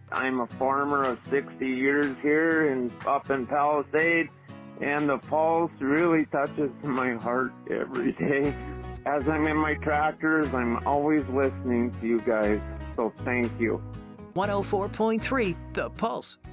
I'm a farmer of 60 years here up in Palisade, and the Pulse really touches my heart every day. As I'm in my tractors, I'm always listening to you guys, so thank you. 104.3 The Pulse.